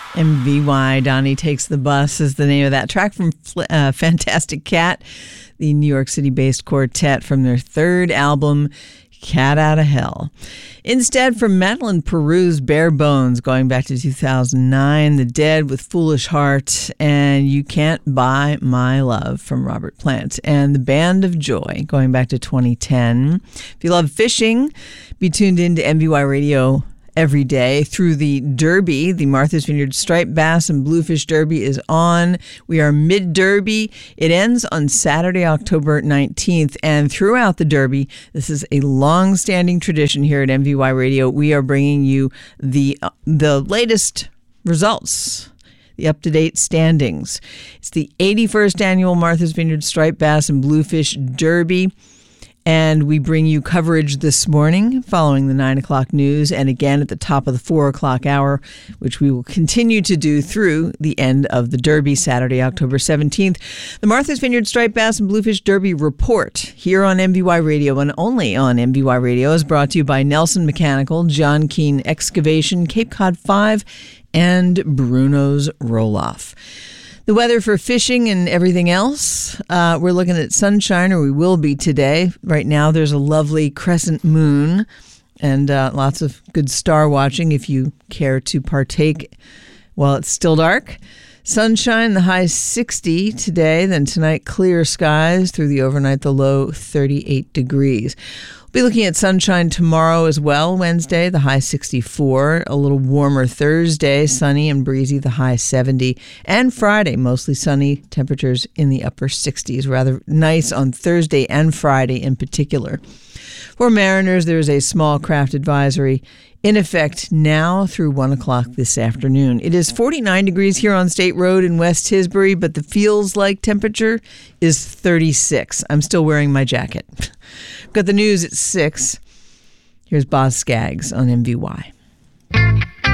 MVY, Donnie Takes the Bus is the name of that track from Fantastic Cat, the New York City-based quartet from their third album, Cat Out of Hell. Instead, from Madeline Peru's Bare Bones, going back to 2009, The Dead with Foolish Heart, and You Can't Buy My Love from Robert Plant, and The Band of Joy, going back to 2010. If you love fishing, be tuned in to MVY Radio every day through the Derby. The Martha's Vineyard Striped Bass and Bluefish Derby is on. We are mid-Derby. It ends on Saturday, October 19th. And throughout the Derby, this is a long-standing tradition here at MVY Radio. We are bringing you the latest results, the up-to-date standings. It's the 81st annual Martha's Vineyard Striped Bass and Bluefish Derby. And we bring you coverage this morning following the 9 o'clock news and again at the top of the 4 o'clock hour, which we will continue to do through the end of the Derby, Saturday, October 17th. The Martha's Vineyard Striped Bass and Bluefish Derby report here on MVY Radio and only on MVY Radio is brought to you by Nelson Mechanical, John Keane Excavation, Cape Cod 5, and Bruno's Roll-Off. The weather for fishing and everything else, we're looking at sunshine, or we will be today. Right now, there's a lovely crescent moon and lots of good star watching if you care to partake while it's still dark. Sunshine, the high 60 today. Then tonight, clear skies through the overnight, the low 38 degrees. We'll be looking at sunshine tomorrow as well, Wednesday, the high 64. A little warmer Thursday, sunny and breezy, the high 70. And Friday, mostly sunny, temperatures in the upper 60s. Rather nice on Thursday and Friday in particular. For mariners, there is a small craft advisory in effect now through 1 o'clock this afternoon. It is 49 degrees here on State Road in West Tisbury, but the feels-like temperature is 36. I'm still wearing my jacket. Got the news at 6. Here's Boz Scaggs on MVY.